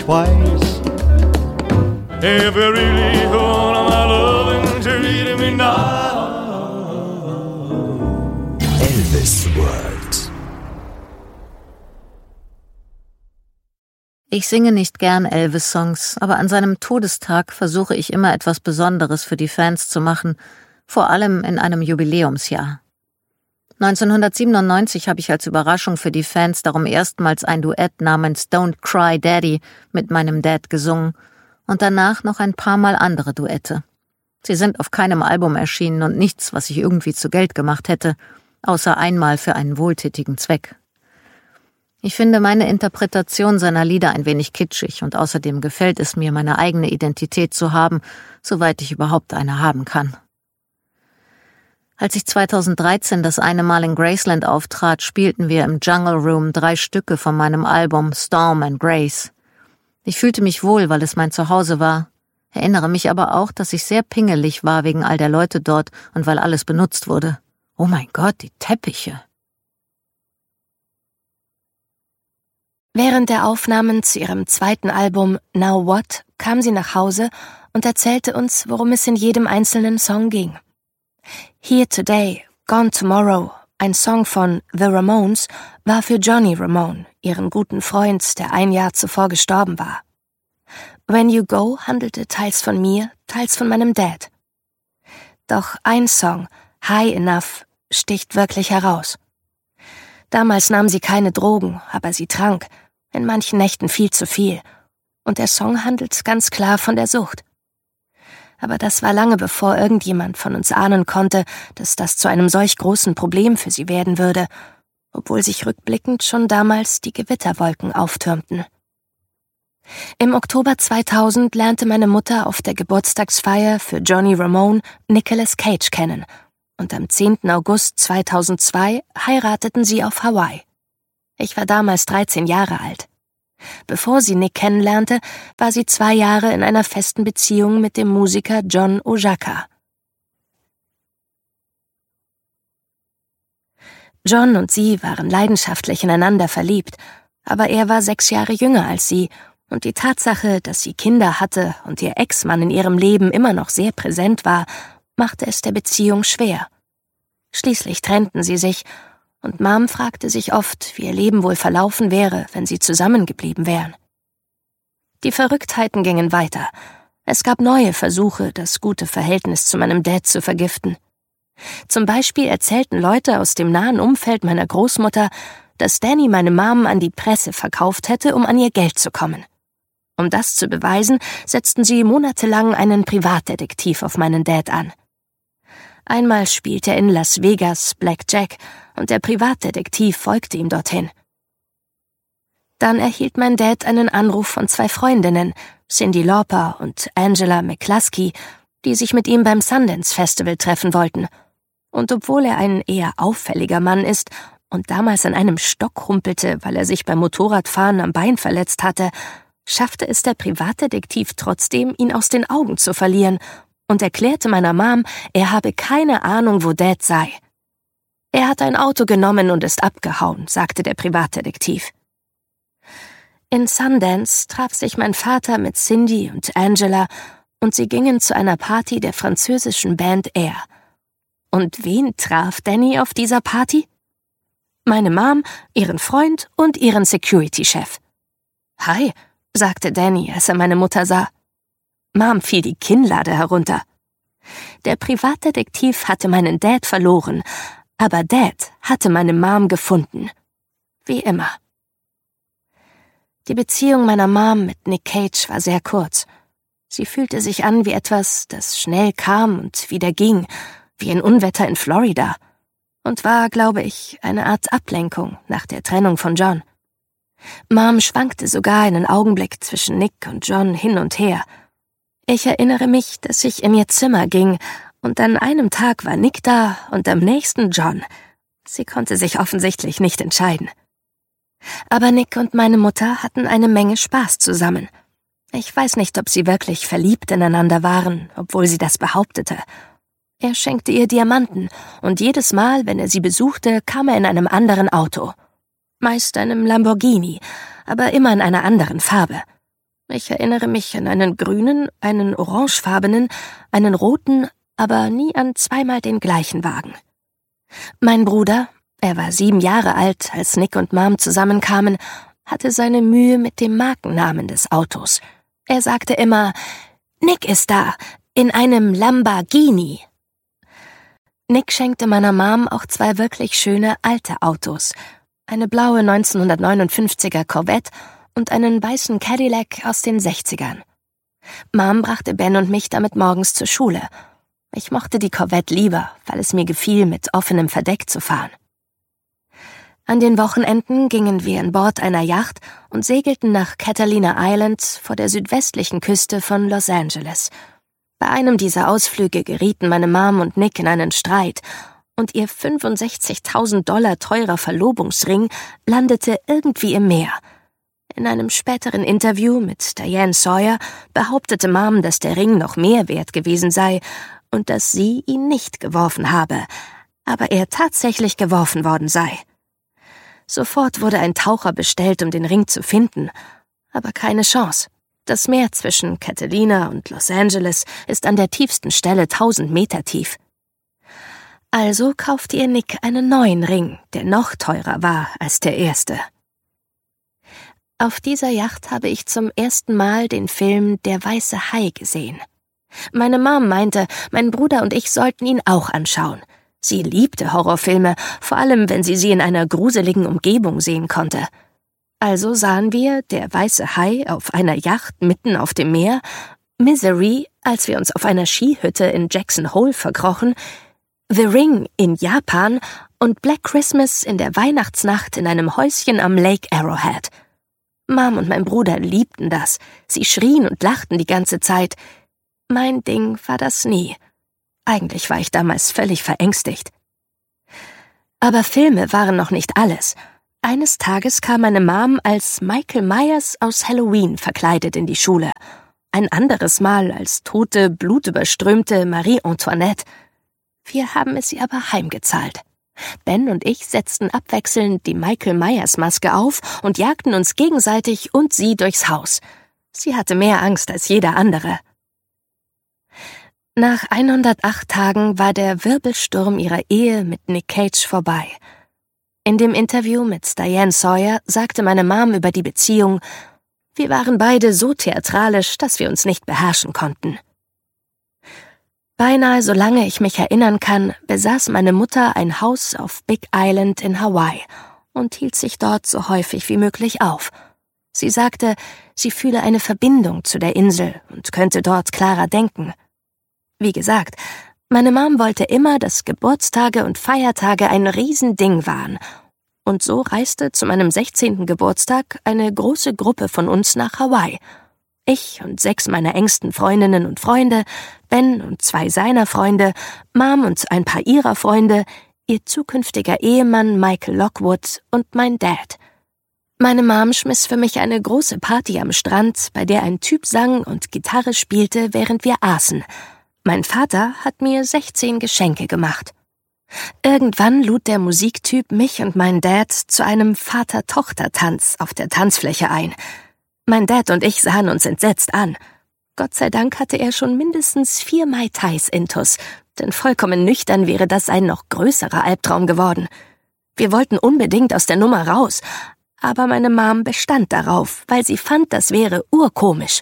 twice. If you really gonna my loving, treat me now. Elvis World. Ich singe nicht gern Elvis-Songs, aber an seinem Todestag versuche ich immer etwas Besonderes für die Fans zu machen, vor allem in einem Jubiläumsjahr. 1997 habe ich als Überraschung für die Fans darum erstmals ein Duett namens Don't Cry Daddy mit meinem Dad gesungen und danach noch ein paar Mal andere Duette. Sie sind auf keinem Album erschienen und nichts, was ich irgendwie zu Geld gemacht hätte, außer einmal für einen wohltätigen Zweck. Ich finde meine Interpretation seiner Lieder ein wenig kitschig und außerdem gefällt es mir, meine eigene Identität zu haben, soweit ich überhaupt eine haben kann. Als ich 2013 das eine Mal in Graceland auftrat, spielten wir im Jungle Room 3 Stücke von meinem Album Storm and Grace. Ich fühlte mich wohl, weil es mein Zuhause war, erinnere mich aber auch, dass ich sehr pingelig war wegen all der Leute dort und weil alles benutzt wurde. Oh mein Gott, die Teppiche! Während der Aufnahmen zu ihrem zweiten Album Now What kam sie nach Hause und erzählte uns, worum es in jedem einzelnen Song ging. Here Today, Gone Tomorrow, ein Song von The Ramones, war für Johnny Ramone, ihren guten Freund, der ein Jahr zuvor gestorben war. When You Go handelte teils von mir, teils von meinem Dad. Doch ein Song, High Enough, sticht wirklich heraus. Damals nahm sie keine Drogen, aber sie trank, in manchen Nächten viel zu viel. Und der Song handelt ganz klar von der Sucht. Aber das war lange bevor irgendjemand von uns ahnen konnte, dass das zu einem solch großen Problem für sie werden würde, obwohl sich rückblickend schon damals die Gewitterwolken auftürmten. Im Oktober 2000 lernte meine Mutter auf der Geburtstagsfeier für Johnny Ramone Nicolas Cage kennen und am 10. August 2002 heirateten sie auf Hawaii. Ich war damals 13 Jahre alt. Bevor sie Nick kennenlernte, war sie 2 Jahre in einer festen Beziehung mit dem Musiker John Ojaka. John und sie waren leidenschaftlich ineinander verliebt, aber er war 6 Jahre jünger als sie und die Tatsache, dass sie Kinder hatte und ihr Ex-Mann in ihrem Leben immer noch sehr präsent war, machte es der Beziehung schwer. Schließlich trennten sie sich und Mom fragte sich oft, wie ihr Leben wohl verlaufen wäre, wenn sie zusammengeblieben wären. Die Verrücktheiten gingen weiter. Es gab neue Versuche, das gute Verhältnis zu meinem Dad zu vergiften. Zum Beispiel erzählten Leute aus dem nahen Umfeld meiner Großmutter, dass Danny meine Mom an die Presse verkauft hätte, um an ihr Geld zu kommen. Um das zu beweisen, setzten sie monatelang einen Privatdetektiv auf meinen Dad an. Einmal spielte er in Las Vegas Blackjack und der Privatdetektiv folgte ihm dorthin. Dann erhielt mein Dad einen Anruf von 2 Freundinnen, Cyndi Lauper und Angela McCluskey, die sich mit ihm beim Sundance Festival treffen wollten. Und obwohl er ein eher auffälliger Mann ist und damals an einem Stock humpelte, weil er sich beim Motorradfahren am Bein verletzt hatte, schaffte es der Privatdetektiv trotzdem, ihn aus den Augen zu verlieren und erklärte meiner Mom, er habe keine Ahnung, wo Dad sei. Er hat ein Auto genommen und ist abgehauen, sagte der Privatdetektiv. In Sundance traf sich mein Vater mit Cyndi und Angela und sie gingen zu einer Party der französischen Band Air. Und wen traf Danny auf dieser Party? Meine Mom, ihren Freund und ihren Security-Chef. »Hi«, sagte Danny, als er meine Mutter sah. Mom fiel die Kinnlade herunter. Der Privatdetektiv hatte meinen Dad verloren, aber Dad hatte meine Mom gefunden. Wie immer. Die Beziehung meiner Mom mit Nick Cage war sehr kurz. Sie fühlte sich an wie etwas, das schnell kam und wieder ging, wie ein Unwetter in Florida, und war, glaube ich, eine Art Ablenkung nach der Trennung von John. Mom schwankte sogar einen Augenblick zwischen Nick und John hin und her. Ich erinnere mich, dass ich in ihr Zimmer ging, und an einem Tag war Nick da und am nächsten John. Sie konnte sich offensichtlich nicht entscheiden. Aber Nick und meine Mutter hatten eine Menge Spaß zusammen. Ich weiß nicht, ob sie wirklich verliebt ineinander waren, obwohl sie das behauptete. Er schenkte ihr Diamanten, und jedes Mal, wenn er sie besuchte, kam er in einem anderen Auto. Meist einem Lamborghini, aber immer in einer anderen Farbe. Ich erinnere mich an einen grünen, einen orangefarbenen, einen roten, aber nie an zweimal den gleichen Wagen. Mein Bruder, er war 7 Jahre alt, als Nick und Mom zusammenkamen, hatte seine Mühe mit dem Markennamen des Autos. Er sagte immer, »Nick ist da, in einem Lamborghini.« Nick schenkte meiner Mom auch 2 wirklich schöne alte Autos, eine blaue 1959er Corvette und einen weißen Cadillac aus den 60ern. Mom brachte Ben und mich damit morgens zur Schule. Ich mochte die Corvette lieber, weil es mir gefiel, mit offenem Verdeck zu fahren. An den Wochenenden gingen wir an Bord einer Yacht und segelten nach Catalina Island vor der südwestlichen Küste von Los Angeles. Bei einem dieser Ausflüge gerieten meine Mom und Nick in einen Streit und ihr $65.000 teurer Verlobungsring landete irgendwie im Meer. In einem späteren Interview mit Diane Sawyer behauptete Mom, dass der Ring noch mehr wert gewesen sei und dass sie ihn nicht geworfen habe, aber er tatsächlich geworfen worden sei. Sofort wurde ein Taucher bestellt, um den Ring zu finden, aber keine Chance. Das Meer zwischen Catalina und Los Angeles ist an der tiefsten Stelle 1000 Meter tief. Also kaufte ihr Nick einen neuen Ring, der noch teurer war als der erste. Auf dieser Yacht habe ich zum ersten Mal den Film Der weiße Hai gesehen. Meine Mom meinte, mein Bruder und ich sollten ihn auch anschauen. Sie liebte Horrorfilme, vor allem wenn sie in einer gruseligen Umgebung sehen konnte. Also sahen wir Der weiße Hai auf einer Yacht mitten auf dem Meer, Misery, als wir uns auf einer Skihütte in Jackson Hole verkrochen, The Ring in Japan und Black Christmas in der Weihnachtsnacht in einem Häuschen am Lake Arrowhead. Mom und mein Bruder liebten das. Sie schrien und lachten die ganze Zeit. Mein Ding war das nie. Eigentlich war ich damals völlig verängstigt. Aber Filme waren noch nicht alles. Eines Tages kam meine Mom als Michael Myers aus Halloween verkleidet in die Schule. Ein anderes Mal als tote, blutüberströmte Marie Antoinette. Wir haben es ihr aber heimgezahlt. Ben und ich setzten abwechselnd die Michael-Myers-Maske auf und jagten uns gegenseitig und sie durchs Haus. Sie hatte mehr Angst als jeder andere. Nach 108 Tagen war der Wirbelsturm ihrer Ehe mit Nick Cage vorbei. In dem Interview mit Diane Sawyer sagte meine Mom über die Beziehung, wir waren beide so theatralisch, dass wir uns nicht beherrschen konnten. Beinahe solange ich mich erinnern kann, besaß meine Mutter ein Haus auf Big Island in Hawaii und hielt sich dort so häufig wie möglich auf. Sie sagte, sie fühle eine Verbindung zu der Insel und könnte dort klarer denken. Wie gesagt, meine Mom wollte immer, dass Geburtstage und Feiertage ein Riesending waren. Und so reiste zu meinem 16. Geburtstag eine große Gruppe von uns nach Hawaii. Ich und 6 meiner engsten Freundinnen und Freunde, Ben und 2 seiner Freunde, Mom und ein paar ihrer Freunde, ihr zukünftiger Ehemann Michael Lockwood und mein Dad. Meine Mom schmiss für mich eine große Party am Strand, bei der ein Typ sang und Gitarre spielte, während wir aßen. Mein Vater hat mir 16 Geschenke gemacht. Irgendwann lud der Musiktyp mich und meinen Dad zu einem Vater-Tochter-Tanz auf der Tanzfläche ein. Mein Dad und ich sahen uns entsetzt an. Gott sei Dank hatte er schon mindestens 4 Mai Tais intus, denn vollkommen nüchtern wäre das ein noch größerer Albtraum geworden. Wir wollten unbedingt aus der Nummer raus, aber meine Mom bestand darauf, weil sie fand, das wäre urkomisch.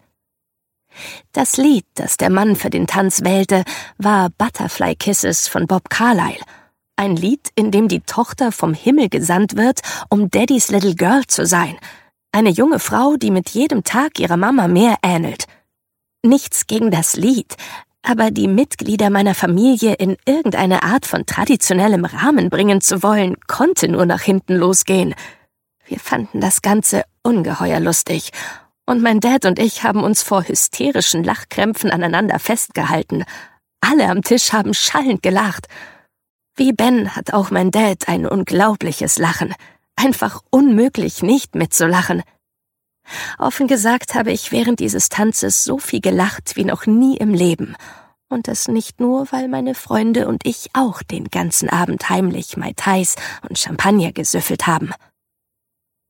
Das Lied, das der Mann für den Tanz wählte, war Butterfly Kisses von Bob Carlyle. Ein Lied, in dem die Tochter vom Himmel gesandt wird, um Daddy's Little Girl zu sein. Eine junge Frau, die mit jedem Tag ihrer Mama mehr ähnelt. Nichts gegen das Lied, aber die Mitglieder meiner Familie in irgendeine Art von traditionellem Rahmen bringen zu wollen, konnte nur nach hinten losgehen. Wir fanden das Ganze ungeheuer lustig. Und mein Dad und ich haben uns vor hysterischen Lachkrämpfen aneinander festgehalten. Alle am Tisch haben schallend gelacht. Wie Ben hat auch mein Dad ein unglaubliches Lachen. Einfach unmöglich, nicht mitzulachen. Offen gesagt habe ich während dieses Tanzes so viel gelacht wie noch nie im Leben. Und das nicht nur, weil meine Freunde und ich auch den ganzen Abend heimlich Mai Tais und Champagner gesüffelt haben.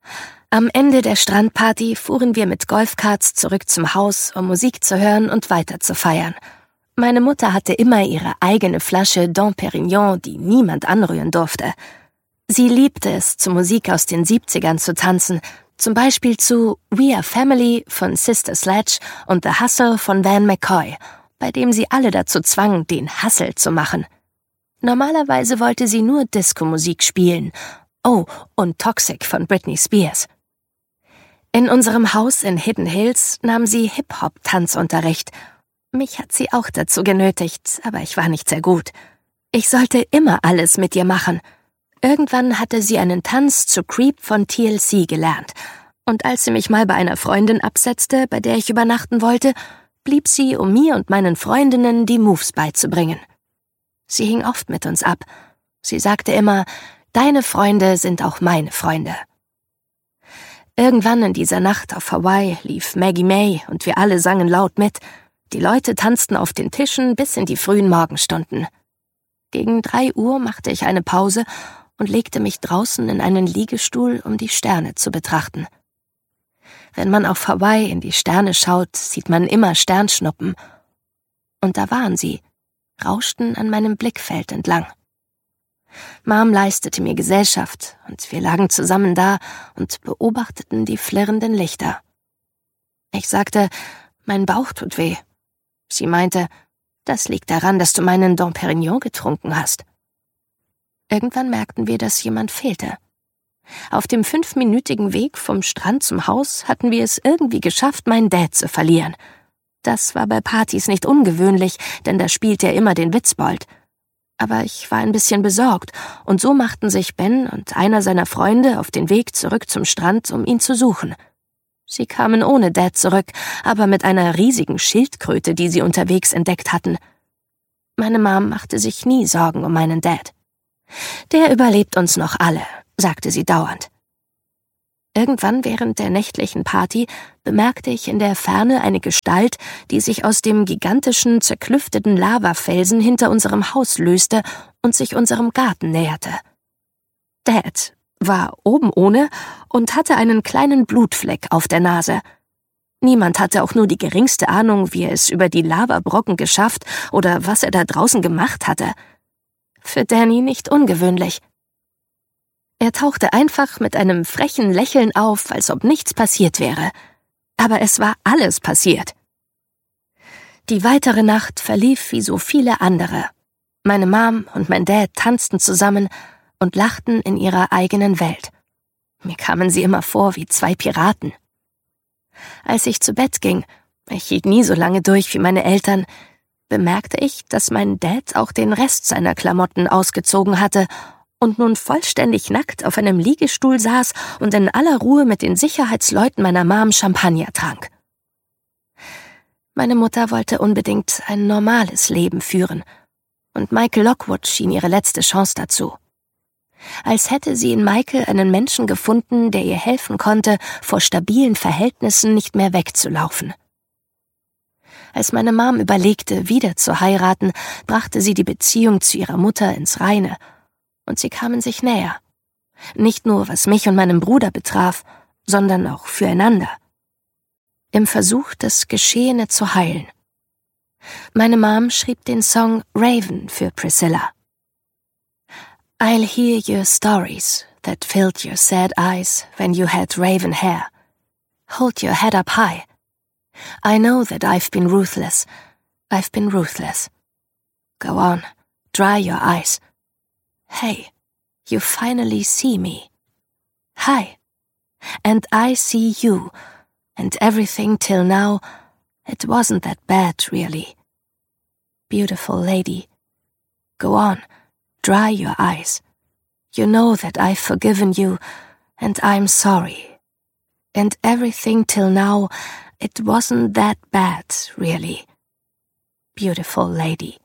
Am Ende der Strandparty fuhren wir mit Golfkarts zurück zum Haus, um Musik zu hören und weiter zu feiern. Meine Mutter hatte immer ihre eigene Flasche Dom Pérignon, die niemand anrühren durfte. Sie liebte es, zu Musik aus den 70ern zu tanzen, zum Beispiel zu We Are Family von Sister Sledge und The Hustle von Van McCoy, bei dem sie alle dazu zwang, den Hustle zu machen. Normalerweise wollte sie nur Disco-Musik spielen. Oh, und Toxic von Britney Spears. In unserem Haus in Hidden Hills nahm sie Hip-Hop-Tanzunterricht. Mich hat sie auch dazu genötigt, aber ich war nicht sehr gut. Ich sollte immer alles mit ihr machen. Irgendwann hatte sie einen Tanz zu Creep von TLC gelernt. Und als sie mich mal bei einer Freundin absetzte, bei der ich übernachten wollte, blieb sie, um mir und meinen Freundinnen die Moves beizubringen. Sie hing oft mit uns ab. Sie sagte immer, deine Freunde sind auch meine Freunde. Irgendwann in dieser Nacht auf Hawaii lief Maggie May und wir alle sangen laut mit. Die Leute tanzten auf den Tischen bis in die frühen Morgenstunden. Gegen 3 Uhr machte ich eine Pause und legte mich draußen in einen Liegestuhl, um die Sterne zu betrachten. Wenn man auf Hawaii in die Sterne schaut, sieht man immer Sternschnuppen. Und da waren sie, rauschten an meinem Blickfeld entlang. Mom leistete mir Gesellschaft und wir lagen zusammen da und beobachteten die flirrenden Lichter. Ich sagte, mein Bauch tut weh. Sie meinte, das liegt daran, dass du meinen Dom Pérignon getrunken hast. Irgendwann merkten wir, dass jemand fehlte. Auf dem 5-minütigen Weg vom Strand zum Haus hatten wir es irgendwie geschafft, meinen Dad zu verlieren. Das war bei Partys nicht ungewöhnlich, denn da spielt er immer den Witzbold. Aber ich war ein bisschen besorgt, und so machten sich Ben und einer seiner Freunde auf den Weg zurück zum Strand, um ihn zu suchen. Sie kamen ohne Dad zurück, aber mit einer riesigen Schildkröte, die sie unterwegs entdeckt hatten. Meine Mom machte sich nie Sorgen um meinen Dad. Der überlebt uns noch alle, sagte sie dauernd. Irgendwann während der nächtlichen Party bemerkte ich in der Ferne eine Gestalt, die sich aus dem gigantischen, zerklüfteten Lavafelsen hinter unserem Haus löste und sich unserem Garten näherte. Dad war oben ohne und hatte einen kleinen Blutfleck auf der Nase. Niemand hatte auch nur die geringste Ahnung, wie er es über die Lavabrocken geschafft oder was er da draußen gemacht hatte. Für Danny nicht ungewöhnlich. Er tauchte einfach mit einem frechen Lächeln auf, als ob nichts passiert wäre. Aber es war alles passiert. Die weitere Nacht verlief wie so viele andere. Meine Mom und mein Dad tanzten zusammen und lachten in ihrer eigenen Welt. Mir kamen sie immer vor wie 2 Piraten. Als ich zu Bett ging, ich hielt nie so lange durch wie meine Eltern, bemerkte ich, dass mein Dad auch den Rest seiner Klamotten ausgezogen hatte und nun vollständig nackt auf einem Liegestuhl saß und in aller Ruhe mit den Sicherheitsleuten meiner Mom Champagner trank. Meine Mutter wollte unbedingt ein normales Leben führen, und Michael Lockwood schien ihre letzte Chance dazu. Als hätte sie in Michael einen Menschen gefunden, der ihr helfen konnte, vor stabilen Verhältnissen nicht mehr wegzulaufen. Als meine Mom überlegte, wieder zu heiraten, brachte sie die Beziehung zu ihrer Mutter ins Reine, und sie kamen sich näher. Nicht nur, was mich und meinen Bruder betraf, sondern auch füreinander. Im Versuch, das Geschehene zu heilen. Meine Mom schrieb den Song Raven für Priscilla. I'll hear your stories that filled your sad eyes when you had raven hair. Hold your head up high. I know that I've been ruthless. I've been ruthless. Go on, dry your eyes. Hey, you finally see me. Hi. And I see you. And everything till now, it wasn't that bad, really. Beautiful lady. Go on, dry your eyes. You know that I've forgiven you, and I'm sorry. And everything till now, it wasn't that bad, really. Beautiful lady.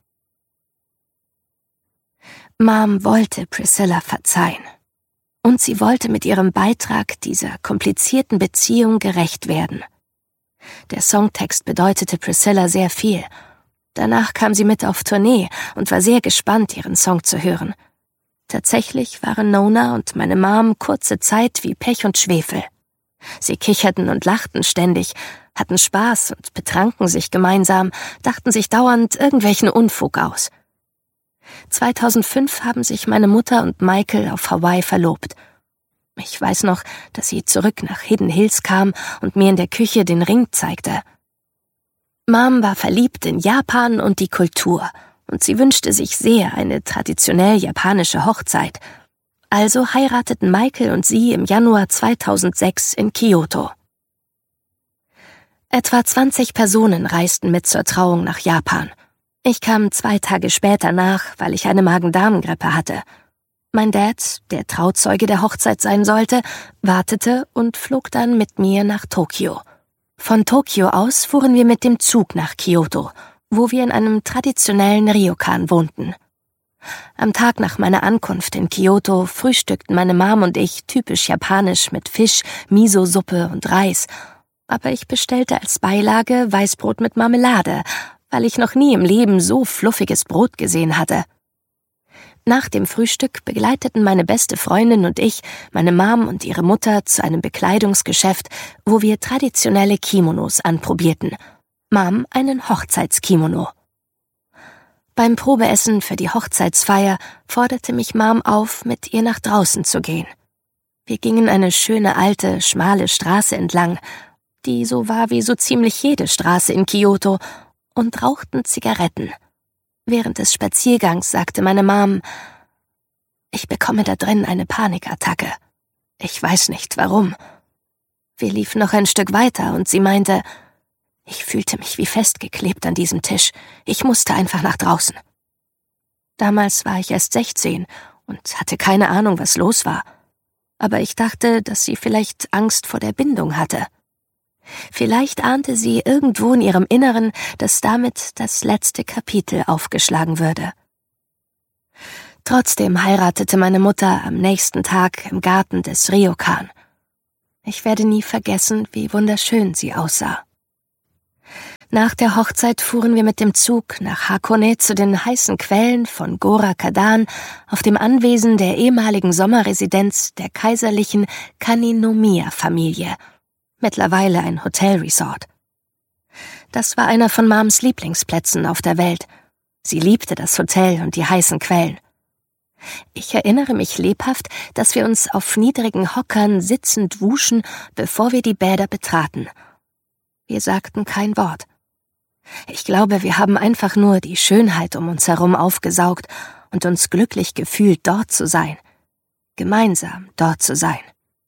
Mom wollte Priscilla verzeihen. Und sie wollte mit ihrem Beitrag dieser komplizierten Beziehung gerecht werden. Der Songtext bedeutete Priscilla sehr viel. Danach kam sie mit auf Tournee und war sehr gespannt, ihren Song zu hören. Tatsächlich waren Nona und meine Mom kurze Zeit wie Pech und Schwefel. Sie kicherten und lachten ständig, hatten Spaß und betranken sich gemeinsam, dachten sich dauernd irgendwelchen Unfug aus. 2005 haben sich meine Mutter und Michael auf Hawaii verlobt. Ich weiß noch, dass sie zurück nach Hidden Hills kam und mir in der Küche den Ring zeigte. Mom war verliebt in Japan und die Kultur, und sie wünschte sich sehr eine traditionell japanische Hochzeit. Also heirateten Michael und sie im Januar 2006 in Kyoto. Etwa 20 Personen reisten mit zur Trauung nach Japan. Ich kam 2 Tage später nach, weil ich eine Magen-Darm-Grippe hatte. Mein Dad, der Trauzeuge der Hochzeit sein sollte, wartete und flog dann mit mir nach Tokio. Von Tokio aus fuhren wir mit dem Zug nach Kyoto, wo wir in einem traditionellen Ryokan wohnten. Am Tag nach meiner Ankunft in Kyoto frühstückten meine Mom und ich typisch japanisch mit Fisch, Miso-Suppe und Reis. Aber ich bestellte als Beilage Weißbrot mit Marmelade, weil ich noch nie im Leben so fluffiges Brot gesehen hatte. Nach dem Frühstück begleiteten meine beste Freundin und ich meine Mom und ihre Mutter zu einem Bekleidungsgeschäft, wo wir traditionelle Kimonos anprobierten. Mom einen Hochzeitskimono. Beim Probeessen für die Hochzeitsfeier forderte mich Mom auf, mit ihr nach draußen zu gehen. Wir gingen eine schöne alte, schmale Straße entlang, die so war wie so ziemlich jede Straße in Kyoto, und rauchten Zigaretten. Während des Spaziergangs sagte meine Mom: Ich bekomme da drin eine Panikattacke. Ich weiß nicht, warum. Wir liefen noch ein Stück weiter und sie meinte: Ich fühlte mich wie festgeklebt an diesem Tisch. Ich musste einfach nach draußen. Damals war ich erst 16 und hatte keine Ahnung, was los war. Aber ich dachte, dass sie vielleicht Angst vor der Bindung hatte. Vielleicht ahnte sie irgendwo in ihrem Inneren, dass damit das letzte Kapitel aufgeschlagen würde. Trotzdem heiratete meine Mutter am nächsten Tag im Garten des Ryokan. Ich werde nie vergessen, wie wunderschön sie aussah. Nach der Hochzeit fuhren wir mit dem Zug nach Hakone zu den heißen Quellen von Gora-Kadan auf dem Anwesen der ehemaligen Sommerresidenz der kaiserlichen Kaninomiya-Familie, mittlerweile ein Hotelresort. Das war einer von Moms Lieblingsplätzen auf der Welt. Sie liebte das Hotel und die heißen Quellen. Ich erinnere mich lebhaft, dass wir uns auf niedrigen Hockern sitzend wuschen, bevor wir die Bäder betraten. Wir sagten kein Wort. Ich glaube, wir haben einfach nur die Schönheit um uns herum aufgesaugt und uns glücklich gefühlt, dort zu sein. Gemeinsam dort zu sein.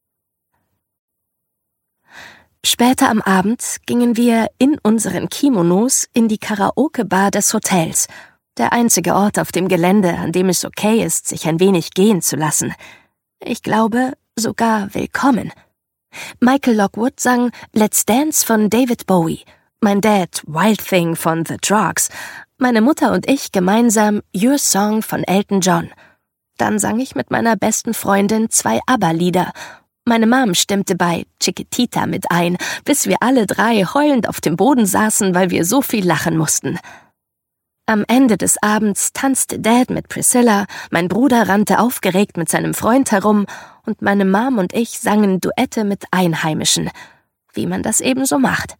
Später am Abend gingen wir in unseren Kimonos in die Karaoke-Bar des Hotels, der einzige Ort auf dem Gelände, an dem es okay ist, sich ein wenig gehen zu lassen. Ich glaube, sogar willkommen. Michael Lockwood sang Let's Dance von David Bowie, mein Dad Wild Thing von The Drugs, meine Mutter und ich gemeinsam Your Song von Elton John. Dann sang ich mit meiner besten Freundin 2 ABBA-Lieder. Meine Mom stimmte bei Chiquitita mit ein, bis wir alle 3 heulend auf dem Boden saßen, weil wir so viel lachen mussten. Am Ende des Abends tanzte Dad mit Priscilla, mein Bruder rannte aufgeregt mit seinem Freund herum und meine Mom und ich sangen Duette mit Einheimischen, wie man das eben so macht.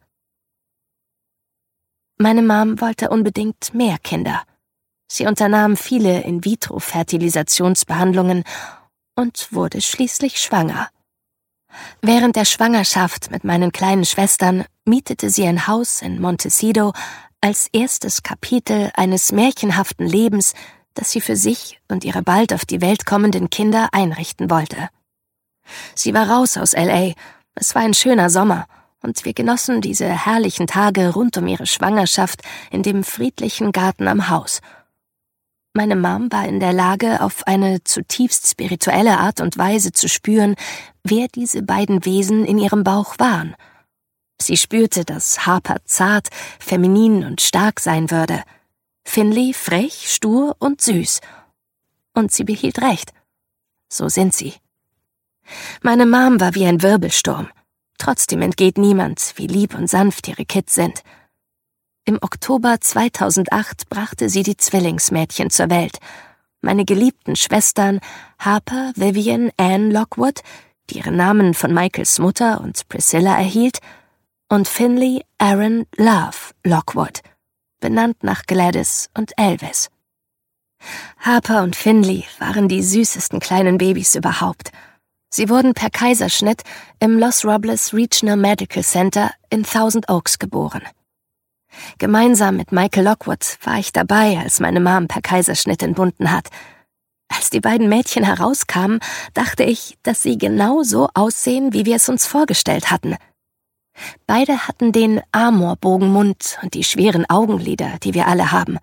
Meine Mom wollte unbedingt mehr Kinder. Sie unternahm viele In-vitro-Fertilisationsbehandlungen und wurde schließlich schwanger. Während der Schwangerschaft mit meinen kleinen Schwestern mietete sie ein Haus in Montecito als erstes Kapitel eines märchenhaften Lebens, das sie für sich und ihre bald auf die Welt kommenden Kinder einrichten wollte. Sie war raus aus L.A., es war ein schöner Sommer, und wir genossen diese herrlichen Tage rund um ihre Schwangerschaft in dem friedlichen Garten am Haus. Meine Mom war in der Lage, auf eine zutiefst spirituelle Art und Weise zu spüren, wer diese beiden Wesen in ihrem Bauch waren. Sie spürte, dass Harper zart, feminin und stark sein würde, Finley frech, stur und süß. Und sie behielt recht. So sind sie. Meine Mom war wie ein Wirbelsturm. Trotzdem entgeht niemand, wie lieb und sanft ihre Kids sind. Im Oktober 2008 brachte sie die Zwillingsmädchen zur Welt. Meine geliebten Schwestern Harper, Vivian, Anne Lockwood, die ihren Namen von Michaels Mutter und Priscilla erhielt, und Finley Aaron Love Lockwood, benannt nach Gladys und Elvis. Harper und Finley waren die süßesten kleinen Babys überhaupt. Sie wurden per Kaiserschnitt im Los Robles Regional Medical Center in Thousand Oaks geboren. Gemeinsam mit Michael Lockwood war ich dabei, als meine Mom per Kaiserschnitt entbunden hat. Als die beiden Mädchen herauskamen, dachte ich, dass sie genau so aussehen, wie wir es uns vorgestellt hatten. Beide hatten den Amorbogenmund und die schweren Augenlider, die wir alle haben.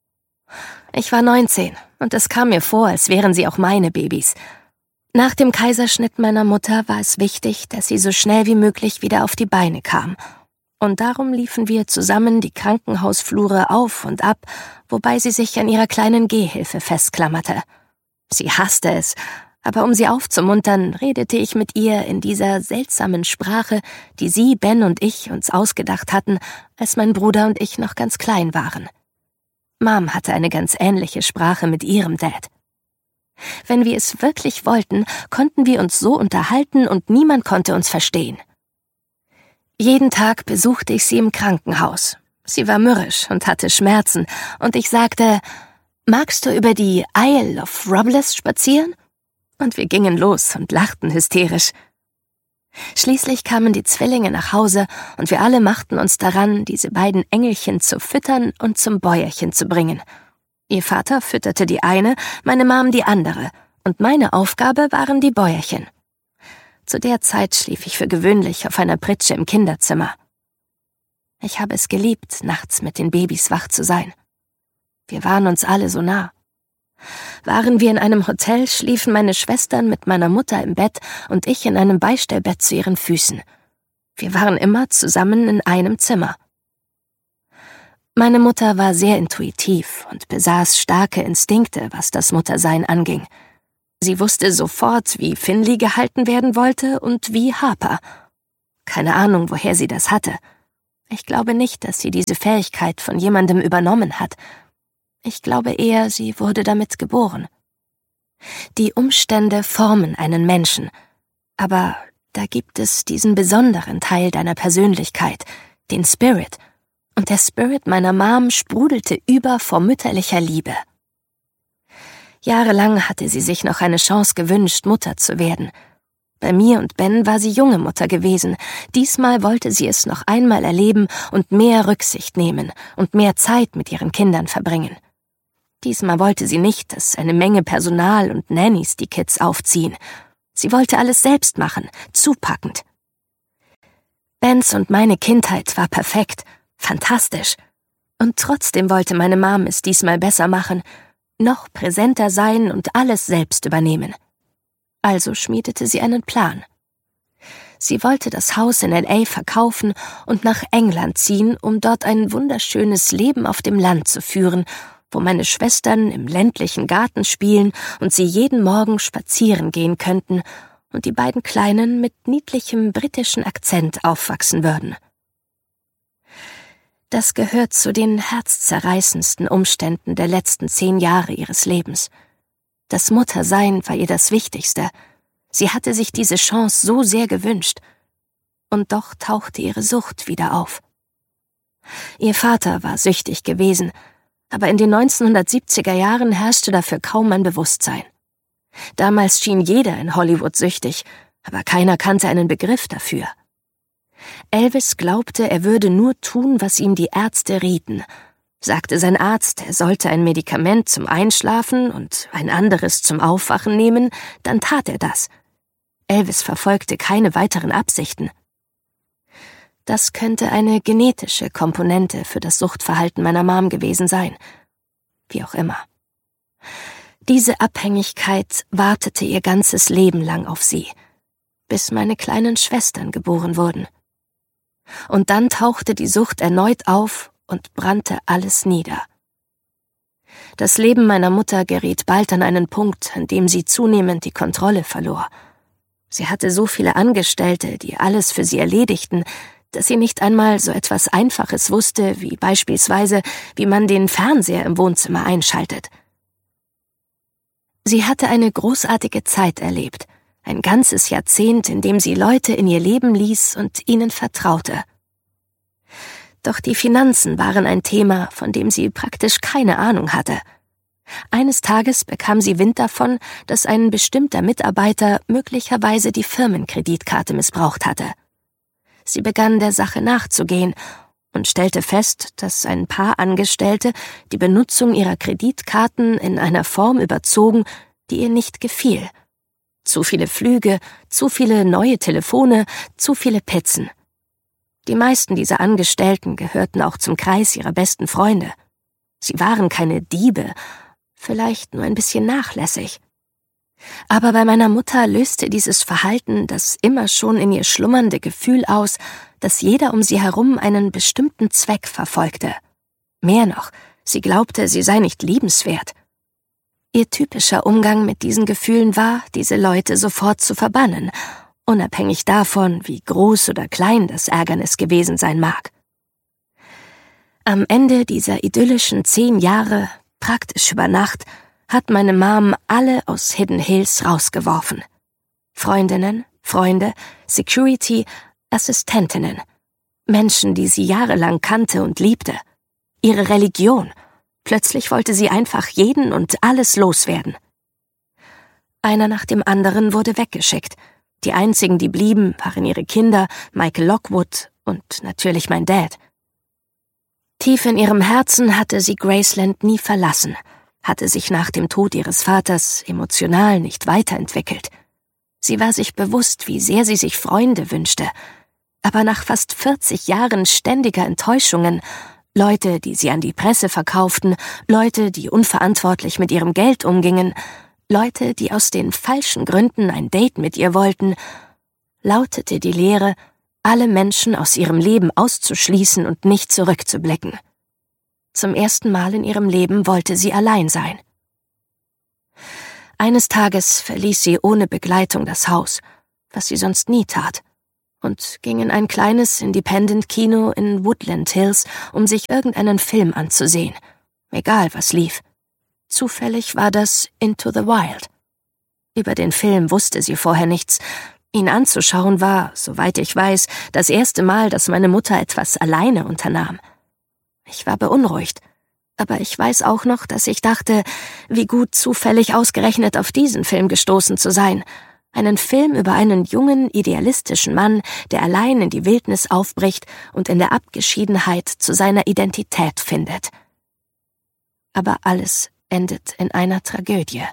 Ich war 19 und es kam mir vor, als wären sie auch meine Babys. Nach dem Kaiserschnitt meiner Mutter war es wichtig, dass sie so schnell wie möglich wieder auf die Beine kam. Und darum liefen wir zusammen die Krankenhausflure auf und ab, wobei sie sich an ihrer kleinen Gehhilfe festklammerte. Sie hasste es, aber um sie aufzumuntern, redete ich mit ihr in dieser seltsamen Sprache, die sie, Ben und ich uns ausgedacht hatten, als mein Bruder und ich noch ganz klein waren. Mom hatte eine ganz ähnliche Sprache mit ihrem Dad. Wenn wir es wirklich wollten, konnten wir uns so unterhalten und niemand konnte uns verstehen. Jeden Tag besuchte ich sie im Krankenhaus. Sie war mürrisch und hatte Schmerzen, und ich sagte, »Magst du über die Isle of Robles spazieren?« Und wir gingen los und lachten hysterisch. Schließlich kamen die Zwillinge nach Hause und wir alle machten uns daran, diese beiden Engelchen zu füttern und zum Bäuerchen zu bringen. Ihr Vater fütterte die eine, meine Mom die andere, und meine Aufgabe waren die Bäuerchen. Zu der Zeit schlief ich für gewöhnlich auf einer Pritsche im Kinderzimmer. Ich habe es geliebt, nachts mit den Babys wach zu sein. Wir waren uns alle so nah. Waren wir in einem Hotel, schliefen meine Schwestern mit meiner Mutter im Bett und ich in einem Beistellbett zu ihren Füßen. Wir waren immer zusammen in einem Zimmer. Meine Mutter war sehr intuitiv und besaß starke Instinkte, was das Muttersein anging. Sie wusste sofort, wie Finley gehalten werden wollte und wie Harper. Keine Ahnung, woher sie das hatte. Ich glaube nicht, dass sie diese Fähigkeit von jemandem übernommen hat. Ich glaube eher, sie wurde damit geboren. Die Umstände formen einen Menschen, aber da gibt es diesen besonderen Teil deiner Persönlichkeit, den Spirit, und der Spirit meiner Mom sprudelte über vor mütterlicher Liebe. Jahrelang hatte sie sich noch eine Chance gewünscht, Mutter zu werden. Bei mir und Ben war sie junge Mutter gewesen. Diesmal wollte sie es noch einmal erleben und mehr Rücksicht nehmen und mehr Zeit mit ihren Kindern verbringen. Diesmal wollte sie nicht, dass eine Menge Personal und Nannies die Kids aufziehen. Sie wollte alles selbst machen, zupackend. Bens und meine Kindheit war perfekt, fantastisch. Und trotzdem wollte meine Mom es diesmal besser machen, noch präsenter sein und alles selbst übernehmen. Also schmiedete sie einen Plan. Sie wollte das Haus in L.A. verkaufen und nach England ziehen, um dort ein wunderschönes Leben auf dem Land zu führen, wo meine Schwestern im ländlichen Garten spielen und sie jeden Morgen spazieren gehen könnten und die beiden Kleinen mit niedlichem britischen Akzent aufwachsen würden. Das gehört zu den herzzerreißendsten Umständen der letzten 10 Jahre ihres Lebens. Das Muttersein war ihr das Wichtigste. Sie hatte sich diese Chance so sehr gewünscht. Und doch tauchte ihre Sucht wieder auf. Ihr Vater war süchtig gewesen, aber in den 1970er Jahren herrschte dafür kaum ein Bewusstsein. Damals schien jeder in Hollywood süchtig, aber keiner kannte einen Begriff dafür. Elvis glaubte, er würde nur tun, was ihm die Ärzte rieten. Sagte sein Arzt, er sollte ein Medikament zum Einschlafen und ein anderes zum Aufwachen nehmen, dann tat er das. Elvis verfolgte keine weiteren Absichten. Das könnte eine genetische Komponente für das Suchtverhalten meiner Mom gewesen sein. Wie auch immer. Diese Abhängigkeit wartete ihr ganzes Leben lang auf sie, bis meine kleinen Schwestern geboren wurden. Und dann tauchte die Sucht erneut auf und brannte alles nieder. Das Leben meiner Mutter geriet bald an einen Punkt, an dem sie zunehmend die Kontrolle verlor. Sie hatte so viele Angestellte, die alles für sie erledigten, dass sie nicht einmal so etwas Einfaches wusste, wie beispielsweise, wie man den Fernseher im Wohnzimmer einschaltet. Sie hatte eine großartige Zeit erlebt, Ein ganzes Jahrzehnt, in dem sie Leute in ihr Leben ließ und ihnen vertraute. Doch die Finanzen waren ein Thema, von dem sie praktisch keine Ahnung hatte. Eines Tages bekam sie Wind davon, dass ein bestimmter Mitarbeiter möglicherweise die Firmenkreditkarte missbraucht hatte. Sie begann der Sache nachzugehen und stellte fest, dass ein paar Angestellte die Benutzung ihrer Kreditkarten in einer Form überzogen, die ihr nicht gefiel. Zu viele Flüge, zu viele neue Telefone, zu viele Pizzen. Die meisten dieser Angestellten gehörten auch zum Kreis ihrer besten Freunde. Sie waren keine Diebe, vielleicht nur ein bisschen nachlässig. Aber bei meiner Mutter löste dieses Verhalten das immer schon in ihr schlummernde Gefühl aus, dass jeder um sie herum einen bestimmten Zweck verfolgte. Mehr noch, sie glaubte, sie sei nicht liebenswert. Ihr typischer Umgang mit diesen Gefühlen war, diese Leute sofort zu verbannen, unabhängig davon, wie groß oder klein das Ärgernis gewesen sein mag. Am Ende dieser idyllischen 10 Jahre, praktisch über Nacht, hat meine Mom alle aus Hidden Hills rausgeworfen. Freundinnen, Freunde, Security, Assistentinnen. Menschen, die sie jahrelang kannte und liebte. Ihre Religion. Plötzlich wollte sie einfach jeden und alles loswerden. Einer nach dem anderen wurde weggeschickt. Die einzigen, die blieben, waren ihre Kinder, Michael Lockwood und natürlich mein Dad. Tief in ihrem Herzen hatte sie Graceland nie verlassen, hatte sich nach dem Tod ihres Vaters emotional nicht weiterentwickelt. Sie war sich bewusst, wie sehr sie sich Freunde wünschte. Aber nach fast 40 Jahren ständiger Enttäuschungen, Leute, die sie an die Presse verkauften, Leute, die unverantwortlich mit ihrem Geld umgingen, Leute, die aus den falschen Gründen ein Date mit ihr wollten, lautete die Lehre, alle Menschen aus ihrem Leben auszuschließen und nicht zurückzublicken. Zum ersten Mal in ihrem Leben wollte sie allein sein. Eines Tages verließ sie ohne Begleitung das Haus, was sie sonst nie tat, und ging in ein kleines Independent-Kino in Woodland Hills, um sich irgendeinen Film anzusehen, egal was lief. Zufällig war das Into the Wild. Über den Film wusste sie vorher nichts. Ihn anzuschauen war, soweit ich weiß, das erste Mal, dass meine Mutter etwas alleine unternahm. Ich war beunruhigt, aber ich weiß auch noch, dass ich dachte, wie gut zufällig ausgerechnet auf diesen Film gestoßen zu sein. Einen Film über einen jungen, idealistischen Mann, der allein in die Wildnis aufbricht und in der Abgeschiedenheit zu seiner Identität findet. Aber alles endet in einer Tragödie.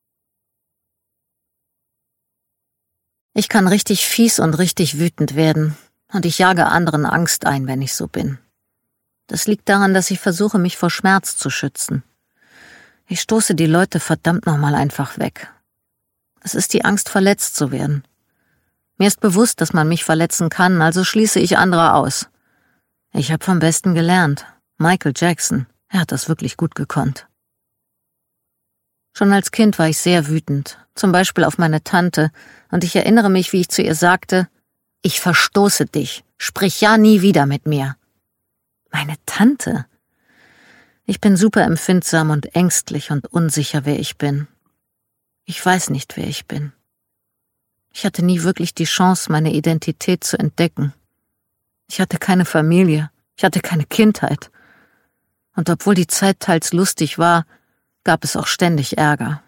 Ich kann richtig fies und richtig wütend werden, und ich jage anderen Angst ein, wenn ich so bin. Das liegt daran, dass ich versuche, mich vor Schmerz zu schützen. Ich stoße die Leute verdammt nochmal einfach weg. Es ist die Angst, verletzt zu werden. Mir ist bewusst, dass man mich verletzen kann, also schließe ich andere aus. Ich habe vom Besten gelernt. Michael Jackson, er hat das wirklich gut gekonnt. Schon als Kind war ich sehr wütend, zum Beispiel auf meine Tante, und ich erinnere mich, wie ich zu ihr sagte, »Ich verstoße dich, sprich ja nie wieder mit mir.« Meine Tante? Ich bin super empfindsam und ängstlich und unsicher, wer ich bin. Ich weiß nicht, wer ich bin. Ich hatte nie wirklich die Chance, meine Identität zu entdecken. Ich hatte keine Familie, ich hatte keine Kindheit. Und obwohl die Zeit teils lustig war, gab es auch ständig Ärger.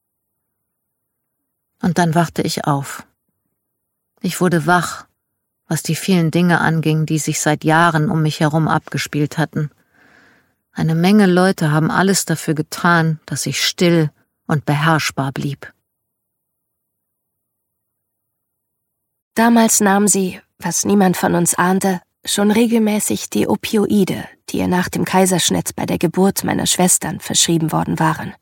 Und dann wachte ich auf. Ich wurde wach, was die vielen Dinge anging, die sich seit Jahren um mich herum abgespielt hatten. Eine Menge Leute haben alles dafür getan, dass ich still und beherrschbar blieb. Damals nahm sie, was niemand von uns ahnte, schon regelmäßig die Opioide, die ihr nach dem Kaiserschnitt bei der Geburt meiner Schwestern verschrieben worden waren.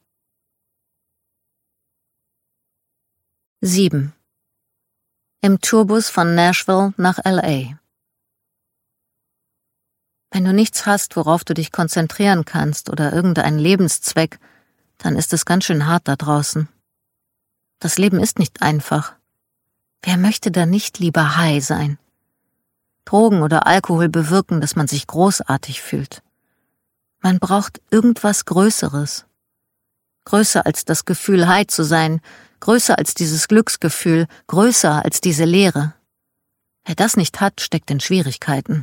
7. Im Tourbus von Nashville nach L.A. Wenn du nichts hast, worauf du dich konzentrieren kannst oder irgendeinen Lebenszweck, dann ist es ganz schön hart da draußen. Das Leben ist nicht einfach. Wer möchte da nicht lieber high sein? Drogen oder Alkohol bewirken, dass man sich großartig fühlt. Man braucht irgendwas Größeres. Größer als das Gefühl, high zu sein, größer als dieses Glücksgefühl, größer als diese Leere. Wer das nicht hat, steckt in Schwierigkeiten.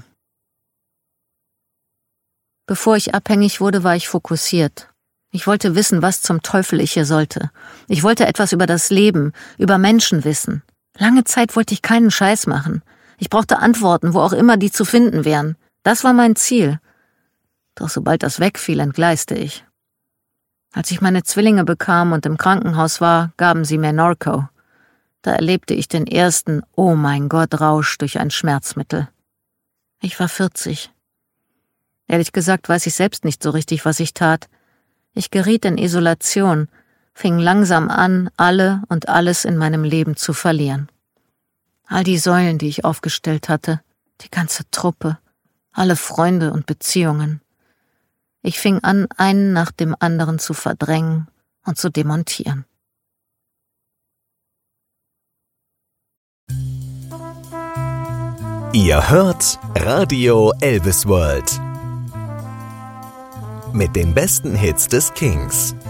Bevor ich abhängig wurde, war ich fokussiert. Ich wollte wissen, was zum Teufel ich hier sollte. Ich wollte etwas über das Leben, über Menschen wissen. Lange Zeit wollte ich keinen Scheiß machen. Ich brauchte Antworten, wo auch immer die zu finden wären. Das war mein Ziel. Doch sobald das wegfiel, entgleiste ich. Als ich meine Zwillinge bekam und im Krankenhaus war, gaben sie mir Norco. Da erlebte ich den ersten Oh mein Gott Rausch durch ein Schmerzmittel. Ich war 40. Ehrlich gesagt weiß ich selbst nicht so richtig, was ich tat. Ich geriet in Isolation, fing langsam an, alle und alles in meinem Leben zu verlieren. All die Säulen, die ich aufgestellt hatte, die ganze Truppe, alle Freunde und Beziehungen. Ich fing an, einen nach dem anderen zu verdrängen und zu demontieren. Ihr hört Radio Elvis World mit den besten Hits des Kings.